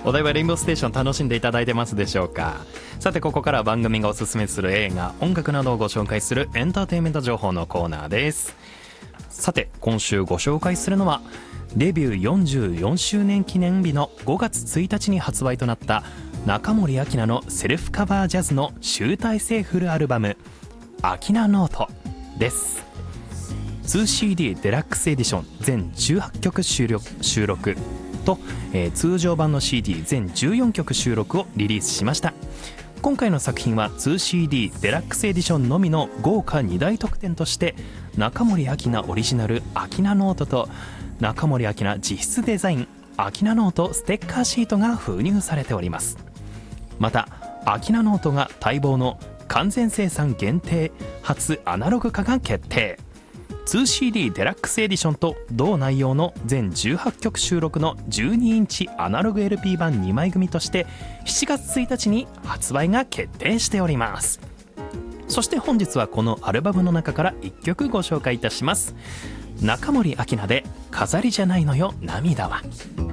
お台場レインボーステーション楽しんでいただいてますでしょうか。さてここからは番組がおすすめする映画音楽などをご紹介するエンターテインメント情報のコーナーです。さて今週ご紹介するのはデビュー44周年記念日の5月1日に発売となった中森明菜のセルフカバージャズの集大成フルアルバム明菜ノートです。 2CD デラックスエディション全18曲収録と、通常版の CD 全14曲収録をリリースしました。今回の作品は 2CD デラックスエディションのみの豪華2大特典として中森明菜オリジナル明菜ノートと中森明菜実質デザイン明菜ノートステッカーシートが封入されております。また明菜ノートが待望の完全生産限定初アナログ化が決定。 2CD デラックスエディションと同内容の全18曲収録の12インチアナログ LP 版2枚組として7月1日に発売が決定しております。そして本日はこのアルバムの中から1曲ご紹介いたします。中森明菜で飾りじゃないのよ涙は。